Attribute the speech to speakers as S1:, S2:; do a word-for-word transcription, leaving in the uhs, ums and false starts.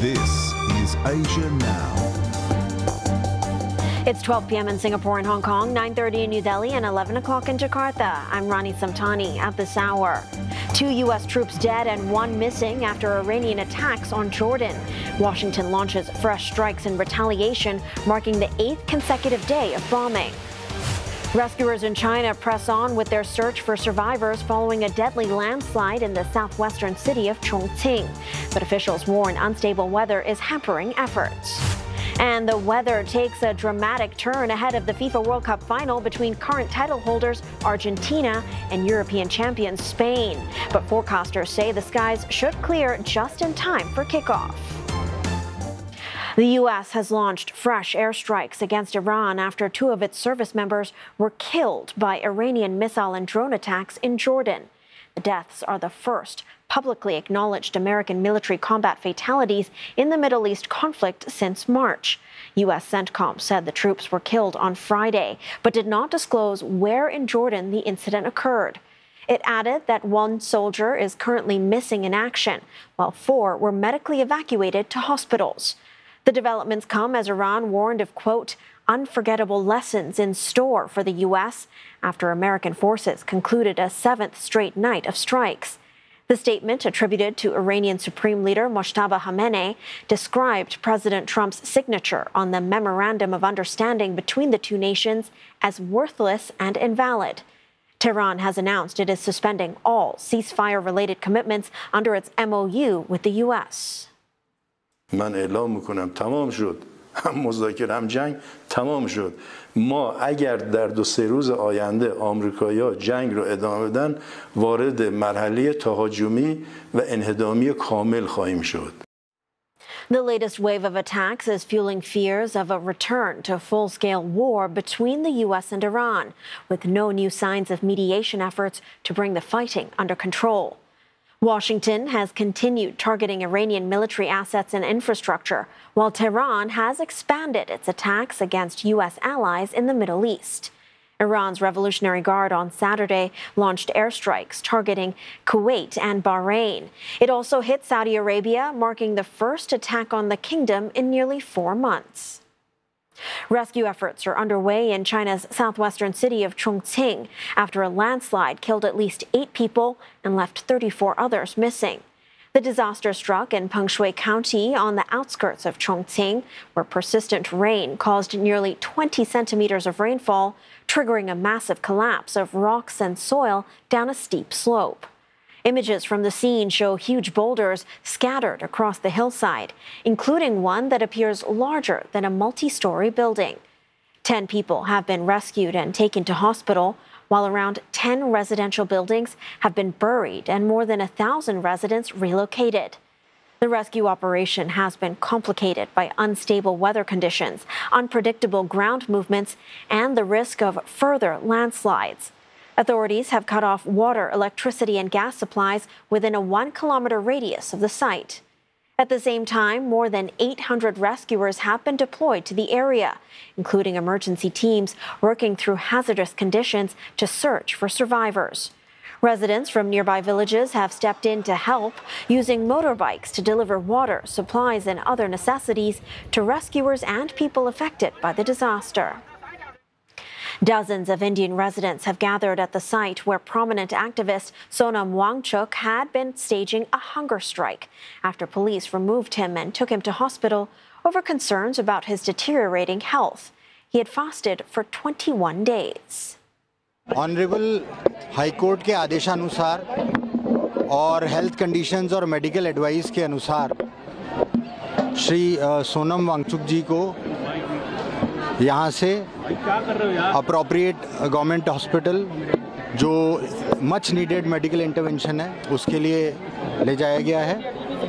S1: This is Asia Now.
S2: It's twelve p m in Singapore and Hong Kong, nine thirty in New Delhi, and eleven o'clock in Jakarta. I'm Rani Samtani at this hour. Two U S troops dead and one missing after Iranian attacks on Jordan. Washington launches fresh strikes in retaliation, marking the eighth consecutive day of bombing. Rescuers in China press on with their search for survivors following a deadly landslide in the southwestern city of Chongqing. But officials warn unstable weather is hampering efforts. And the weather takes a dramatic turn ahead of the FIFA World Cup final between current title holders Argentina and European champions Spain. But forecasters say the skies should clear just in time for kickoff. The U S has launched fresh airstrikes against Iran after two of its service members were killed by Iranian missile and drone attacks in Jordan. The deaths are the first publicly acknowledged American military combat fatalities in the Middle East conflict since March. U S CENTCOM said the troops were killed on Friday, but did not disclose where in Jordan the incident occurred. It added that one soldier is currently missing in action, while four were medically evacuated to hospitals. The developments come as Iran warned of, quote, unforgettable lessons in store for the U S after American forces concluded a seventh straight night of strikes. The statement, attributed to Iranian Supreme Leader Mojtaba Khamenei, described President Trump's signature on the Memorandum of Understanding between the two nations as worthless and invalid. Tehran has announced it is suspending all ceasefire-related commitments under its M O U with the U S.
S3: من اعلام میکنم تمام شد، هم مذاکره هم جنگ تمام شد. ما اگر در دو سه روز آینده آمریکایی‌ها جنگ رو ادامه بدن وارد مرحله تهاجمی و انهدامی کامل خواهیم شد.
S2: The latest wave of attacks is fueling fears of a return to full-scale war between the U S and Iran, with no new signs of mediation efforts to bring the fighting under control. Washington has continued targeting Iranian military assets and infrastructure, while Tehran has expanded its attacks against U S allies in the Middle East. Iran's Revolutionary Guard on Saturday launched airstrikes targeting Kuwait and Bahrain. It also hit Saudi Arabia, marking the first attack on the kingdom in nearly four months. Rescue efforts are underway in China's southwestern city of Chongqing after a landslide killed at least eight people and left thirty-four others missing. The disaster struck in Pengshui County on the outskirts of Chongqing, where persistent rain caused nearly twenty centimeters of rainfall, triggering a massive collapse of rocks and soil down a steep slope. Images from the scene show huge boulders scattered across the hillside, including one that appears larger than a multi-story building. Ten people have been rescued and taken to hospital, while around ten residential buildings have been buried and more than a thousand residents relocated. The rescue operation has been complicated by unstable weather conditions, unpredictable ground movements, and the risk of further landslides. Authorities have cut off water, electricity, and gas supplies within a one-kilometer radius of the site. At the same time, more than eight hundred rescuers have been deployed to the area, including emergency teams working through hazardous conditions to search for survivors. Residents from nearby villages have stepped in to help, using motorbikes to deliver water, supplies, and other necessities to rescuers and people affected by the disaster. Dozens of Indian residents have gathered at the site where prominent activist Sonam Wangchuk had been staging a hunger strike after police removed him and took him to hospital over concerns about his deteriorating health. He had fasted for twenty-one days.
S4: Honorable High Court के आदेशानुसार और health conditions और medical advice के अनुसार श्री सोनम वांगचुक जी को यहाँ से appropriate government hospital जो मच नीडेड मेडिकल इंटरवेंशन है उसके लिए ले जाया गया है।